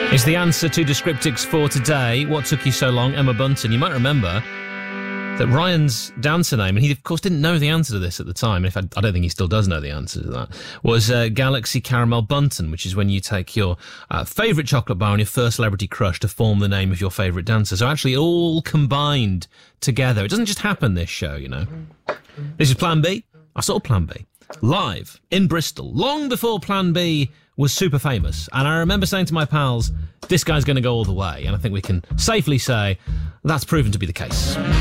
Is the answer to Descriptics for today. What took you so long, Emma Bunton? You might remember that Ryan's dancer name, and he of course didn't know the answer to this at the time, in fact I don't think he still does know the answer to that, was Galaxy Caramel Bunton, which is when you take your favourite chocolate bar and your first celebrity crush to form the name of your favourite dancer. So actually all combined together. It doesn't just happen, this show, you know. This is Plan B. I saw Plan B live in Bristol, long before Plan B was super famous. And I remember saying to my pals, this guy's going to go all the way. And I think we can safely say that's proven to be the case.